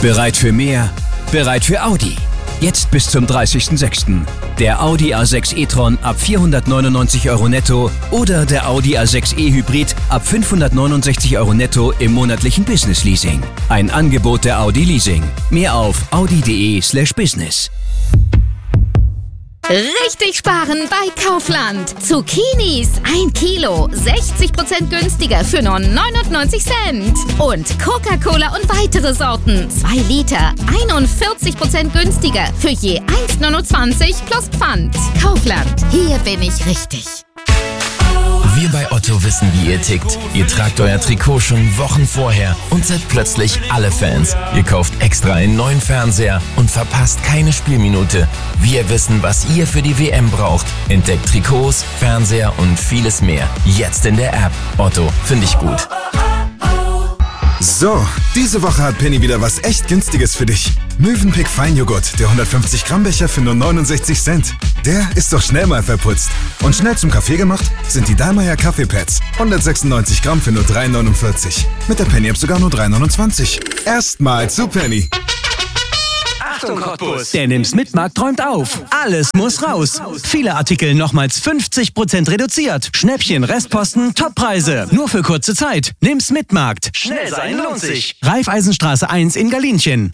Bereit für mehr? Bereit für Audi. Jetzt bis zum 30.06. Der Audi A6 e-tron ab 499 € netto oder der Audi A6 e-Hybrid ab 569 € netto im monatlichen Business Leasing. Ein Angebot der Audi Leasing. Mehr auf audi.de/business. Richtig sparen bei Kaufland. Zucchinis 1 Kilo, 60% günstiger für nur 99 Cent. Und Coca-Cola und weitere Sorten, 2 Liter, 41% günstiger für je 1,29 plus Pfand. Kaufland, hier bin ich richtig. Wir bei Otto wissen, wie ihr tickt. Ihr tragt euer Trikot schon Wochen vorher und seid plötzlich alle Fans. Ihr kauft extra einen neuen Fernseher und verpasst keine Spielminute. Wir wissen, was ihr für die WM braucht. Entdeckt Trikots, Fernseher und vieles mehr. Jetzt in der App. Otto, finde ich gut. So, diese Woche hat Penny wieder was echt Günstiges für dich. Mövenpick Feinjoghurt, der 150 Gramm Becher für nur 69 Cent. Der ist doch schnell mal verputzt. Und schnell zum Kaffee gemacht sind die Dallmayr Kaffeepads. 196 Gramm für nur 3,49. Mit der Penny-App sogar nur 3,29. Erstmal zu Penny. Achtung Cottbus, der Nimm's Mitmarkt träumt auf. Alles muss raus. Viele Artikel nochmals 50% reduziert. Schnäppchen, Restposten, Toppreise. Nur für kurze Zeit. Nimm's Mitmarkt. Schnell sein lohnt sich. Raiffeisenstraße 1 in Galinchen.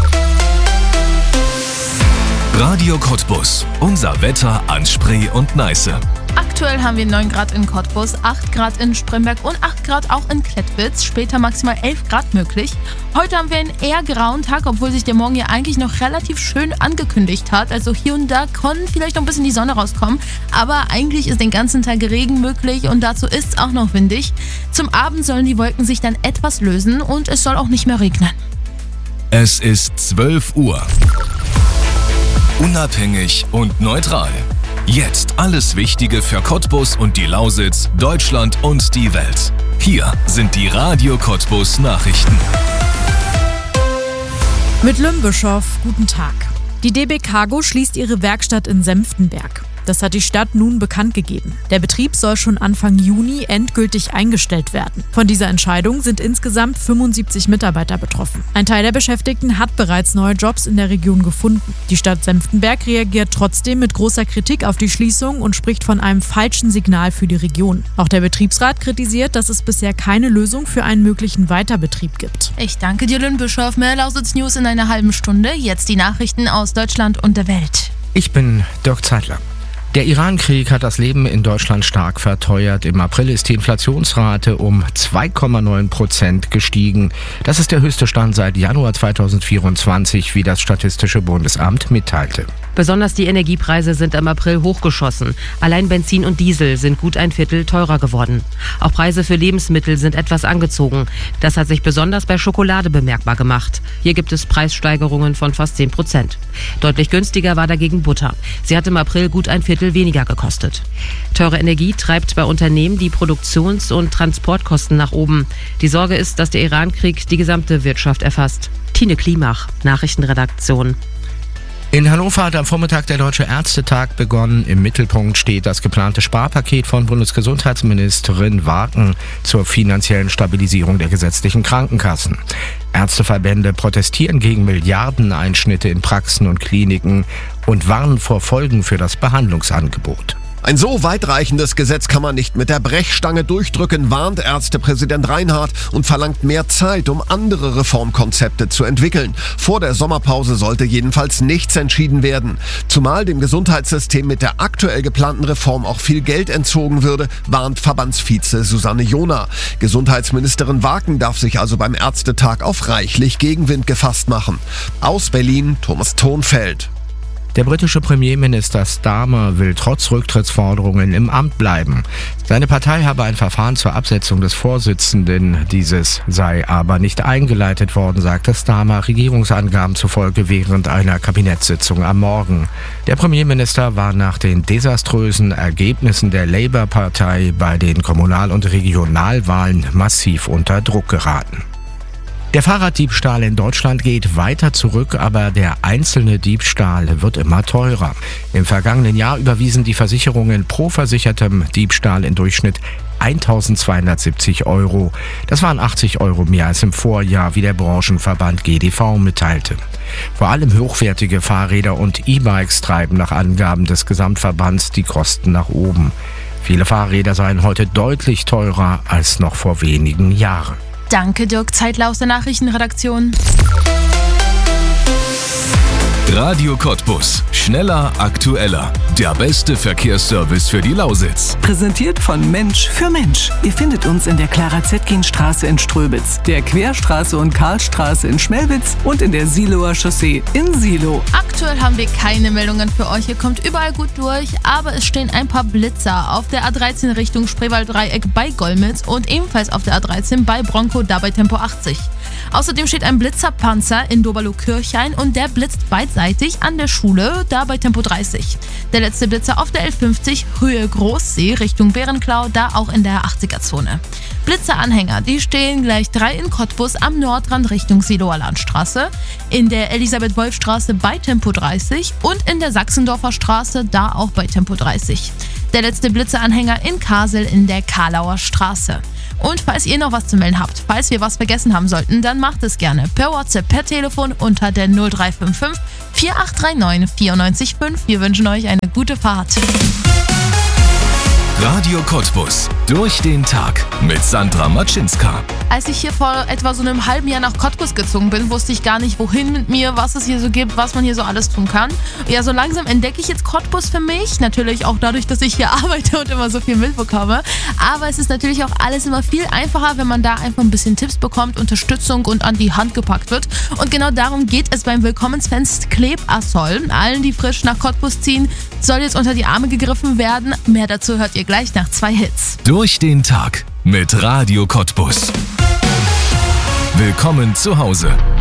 Radio Cottbus. Unser Wetter an Spree und Neiße. Aktuell haben wir 9 Grad in Cottbus, 8 Grad in Spremberg und 8 Grad auch in Klettwitz. Später maximal 11 Grad möglich. Heute haben wir einen eher grauen Tag, obwohl sich der Morgen ja eigentlich noch relativ schön angekündigt hat. Also hier und da kann vielleicht noch ein bisschen die Sonne rauskommen. Aber eigentlich ist den ganzen Tag Regen möglich und dazu ist es auch noch windig. Zum Abend sollen die Wolken sich dann etwas lösen und es soll auch nicht mehr regnen. Es ist 12 Uhr. Unabhängig und neutral. Jetzt alles Wichtige für Cottbus und die Lausitz, Deutschland und die Welt. Hier sind die Radio Cottbus Nachrichten. Mit Lümbischow, guten Tag. Die DB Cargo schließt ihre Werkstatt in Senftenberg. Das hat die Stadt nun bekannt gegeben. Der Betrieb soll schon Anfang Juni endgültig eingestellt werden. Von dieser Entscheidung sind insgesamt 75 Mitarbeiter betroffen. Ein Teil der Beschäftigten hat bereits neue Jobs in der Region gefunden. Die Stadt Senftenberg reagiert trotzdem mit großer Kritik auf die Schließung und spricht von einem falschen Signal für die Region. Auch der Betriebsrat kritisiert, dass es bisher keine Lösung für einen möglichen Weiterbetrieb gibt. Ich danke dir, Lynn-Bischof. Mehr Lausitz News in einer halben Stunde. Jetzt die Nachrichten aus Deutschland und der Welt. Ich bin Dirk Zeitler. Der Iran-Krieg hat das Leben in Deutschland stark verteuert. Im April ist die Inflationsrate um 2,9% gestiegen. Das ist der höchste Stand seit Januar 2024, wie das Statistische Bundesamt mitteilte. Besonders die Energiepreise sind im April hochgeschossen. Allein Benzin und Diesel sind gut ein Viertel teurer geworden. Auch Preise für Lebensmittel sind etwas angezogen. Das hat sich besonders bei Schokolade bemerkbar gemacht. Hier gibt es Preissteigerungen von fast 10%. Deutlich günstiger war dagegen Butter. Sie hat im April gut ein Viertel weniger gekostet. Teure Energie treibt bei Unternehmen die Produktions- und Transportkosten nach oben. Die Sorge ist, dass der Iran-Krieg die gesamte Wirtschaft erfasst. Tine Klimach, Nachrichtenredaktion. In Hannover hat am Vormittag der Deutsche Ärztetag begonnen. Im Mittelpunkt steht das geplante Sparpaket von Bundesgesundheitsministerin Wagen zur finanziellen Stabilisierung der gesetzlichen Krankenkassen. Ärzteverbände protestieren gegen Milliardeneinschnitte in Praxen und Kliniken und warnen vor Folgen für das Behandlungsangebot. Ein so weitreichendes Gesetz kann man nicht mit der Brechstange durchdrücken, warnt Ärztepräsident Reinhardt und verlangt mehr Zeit, um andere Reformkonzepte zu entwickeln. Vor der Sommerpause sollte jedenfalls nichts entschieden werden. Zumal dem Gesundheitssystem mit der aktuell geplanten Reform auch viel Geld entzogen würde, warnt Verbandsvize Susanne Jona. Gesundheitsministerin Wagen darf sich also beim Ärztetag auf reichlich Gegenwind gefasst machen. Aus Berlin, Thomas Thonfeld. Der britische Premierminister Starmer will trotz Rücktrittsforderungen im Amt bleiben. Seine Partei habe ein Verfahren zur Absetzung des Vorsitzenden. Dieses sei aber nicht eingeleitet worden, sagte Starmer Regierungsangaben zufolge während einer Kabinettssitzung am Morgen. Der Premierminister war nach den desaströsen Ergebnissen der Labour-Partei bei den Kommunal- und Regionalwahlen massiv unter Druck geraten. Der Fahrraddiebstahl in Deutschland geht weiter zurück, aber der einzelne Diebstahl wird immer teurer. Im vergangenen Jahr überwiesen die Versicherungen pro versichertem Diebstahl im Durchschnitt 1.270 €. Das waren 80 € mehr als im Vorjahr, wie der Branchenverband GDV mitteilte. Vor allem hochwertige Fahrräder und E-Bikes treiben nach Angaben des Gesamtverbands die Kosten nach oben. Viele Fahrräder seien heute deutlich teurer als noch vor wenigen Jahren. Danke, Dirk Zeitler aus der Nachrichtenredaktion. Radio Cottbus. Schneller, aktueller. Der beste Verkehrsservice für die Lausitz. Präsentiert von Mensch für Mensch. Ihr findet uns in der Clara-Zetkin-Straße in Ströbitz, der Querstraße und Karlstraße in Schmelwitz und in der Siloer Chaussee in Silo. Aktuell haben wir keine Meldungen für euch. Ihr kommt überall gut durch, aber es stehen ein paar Blitzer auf der A13 Richtung Spreewald-Dreieck bei Golmitz und ebenfalls auf der A13 bei Bronco, da bei Tempo 80. Außerdem steht ein Blitzerpanzer in Doberloh-Kirchhain und der blitzt beidseitig an der Schule, da bei Tempo 30. Der letzte Blitzer auf der L50 Höhe Großsee Richtung Bärenklau, da auch in der 80er-Zone. Blitzeranhänger, die stehen gleich 3 in Cottbus am Nordrand Richtung Siloer Landstraße, in der Elisabeth-Wolf-Straße bei Tempo 30 und in der Sachsendorfer Straße, da auch bei Tempo 30. Der letzte Blitzeranhänger in Kassel in der Karlauer Straße. Und falls ihr noch was zu melden habt, falls wir was vergessen haben sollten, dann macht es gerne per WhatsApp, per Telefon unter der 0355 4839 94,5. Wir wünschen euch eine gute Fahrt. Radio Cottbus. Durch den Tag mit Sandra Matschinska. Als ich hier vor etwa so einem halben Jahr nach Cottbus gezogen bin, wusste ich gar nicht, wohin mit mir, was es hier so gibt, was man hier so alles tun kann. Ja, so langsam entdecke ich jetzt Cottbus für mich. Natürlich auch dadurch, dass ich hier arbeite und immer so viel mitbekomme. Aber es ist natürlich auch alles immer viel einfacher, wenn man da einfach ein bisschen Tipps bekommt, Unterstützung und an die Hand gepackt wird. Und genau darum geht es beim Willkommensfest Klebassol. Allen, die frisch nach Cottbus ziehen, soll jetzt unter die Arme gegriffen werden. Mehr dazu hört ihr gleich nach 2 Hits. Durch den Tag mit Radio Cottbus. Willkommen zu Hause.